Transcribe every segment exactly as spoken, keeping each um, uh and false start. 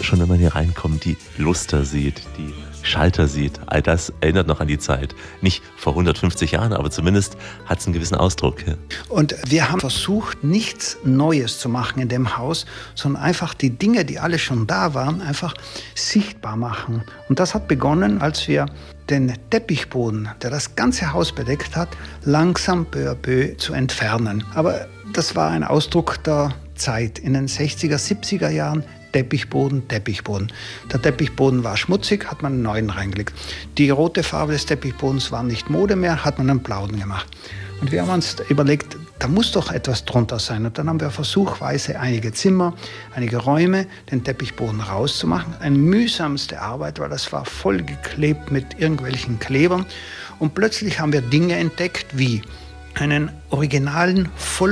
schon, wenn man hier reinkommt, die Luster sieht, die Schalter sieht. All das erinnert noch an die Zeit. Nicht vor hundertfünfzig Jahren, aber zumindest hat es einen gewissen Ausdruck. Und wir haben versucht, nichts Neues zu machen in dem Haus, sondern einfach die Dinge, die alle schon da waren, einfach sichtbar machen. Und das hat begonnen, als wir den Teppichboden, der das ganze Haus bedeckt hat, langsam peu à peu zu entfernen. Aber das war ein Ausdruck der Zeit. In den sechziger, siebziger Jahren Teppichboden, Teppichboden. Der Teppichboden war schmutzig, hat man einen neuen reingelegt. Die rote Farbe des Teppichbodens war nicht Mode mehr, hat man einen blauen gemacht. Und wir haben uns überlegt, da muss doch etwas drunter sein. Und dann haben wir versuchsweise einige Zimmer, einige Räume, den Teppichboden rauszumachen. Eine mühsamste Arbeit, weil das war voll geklebt mit irgendwelchen Klebern. Und plötzlich haben wir Dinge entdeckt wie einen originalen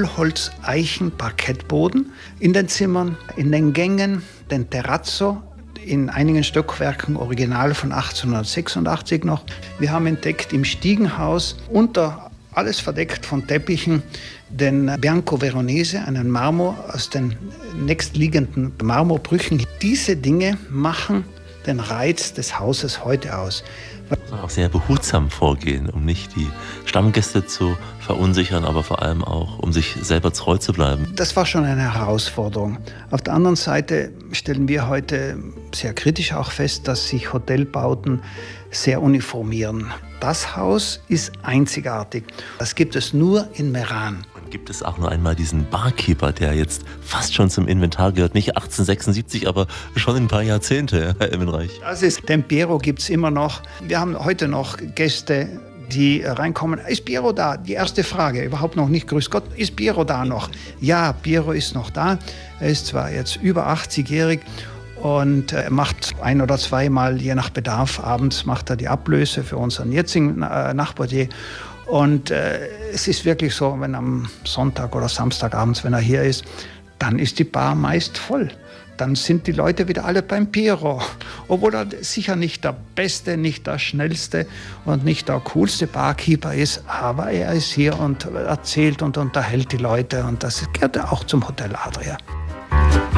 Vollholz-Eichen-Parkettboden in den Zimmern, in den Gängen, den Terrazzo, in einigen Stockwerken original von achtzehnhundertsechsundachtzig noch. Wir haben entdeckt im Stiegenhaus unter alles verdeckt von Teppichen, den Bianco Veronese, einen Marmor aus den nächstliegenden Marmorbrüchen. Diese Dinge machen den Reiz des Hauses heute aus. Man muss auch sehr behutsam vorgehen, um nicht die Stammgäste zu verunsichern, aber vor allem auch, um sich selber treu zu bleiben. Das war schon eine Herausforderung. Auf der anderen Seite stellen wir heute sehr kritisch auch fest, dass sich Hotelbauten sehr uniformieren. Das Haus ist einzigartig. Das gibt es nur in Meran. Und gibt es auch nur einmal diesen Barkeeper, der jetzt fast schon zum Inventar gehört, nicht achtzehnhundertsechsundsiebzig, aber schon ein paar Jahrzehnte, Herr Immenreich. Das ist, den Piero gibt es immer noch. Wir haben heute noch Gäste, die reinkommen. Ist Piero da? Die erste Frage, überhaupt noch nicht, grüß Gott, ist Piero da noch? Ja, Piero ist noch da. Er ist zwar jetzt über achtzigjährig, und er macht ein- oder zweimal, je nach Bedarf, abends macht er die Ablöse für unseren jetzigen äh, Nachtportier. Und äh, es ist wirklich so, wenn am Sonntag oder Samstagabends, wenn er hier ist, dann ist die Bar meist voll. Dann sind die Leute wieder alle beim Piero. Obwohl er sicher nicht der Beste, nicht der Schnellste und nicht der coolste Barkeeper ist. Aber er ist hier und erzählt und unterhält die Leute. Und das gehört auch zum Hotel Adria.